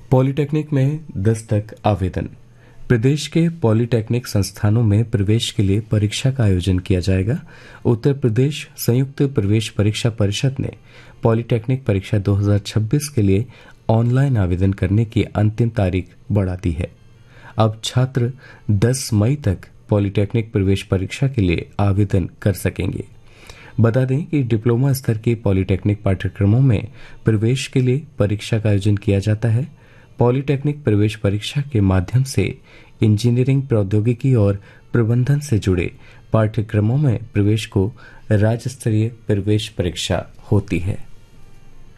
Polytechnic में 10 तक आवेदन। प्रदेश के पॉलिटेक्निक संस्थानों में प्रवेश के लिए परीक्षा का आयोजन किया जाएगा। उत्तर प्रदेश संयुक्त प्रवेश परीक्षा परिषद ने पॉलिटेक्निक परीक्षा 2026 के लिए ऑनलाइन आवेदन करने की अंतिम तारीख बढ़ा दी है। अब छात्र 10 मई तक पॉलिटेक्निक प्रवेश परीक्षा के लिए आवेदन कर सकेंगे। बता दें कि डिप्लोमा स्तर के पॉलिटेक्निक पाठ्यक्रमों में प्रवेश के लिए परीक्षा का आयोजन किया जाता है। पॉलिटेक्निक प्रवेश परीक्षा के माध्यम से इंजीनियरिंग, प्रौद्योगिकी और प्रबंधन से जुड़े पाठ्यक्रमों में प्रवेश को राज्य स्तरीय प्रवेश परीक्षा होती है।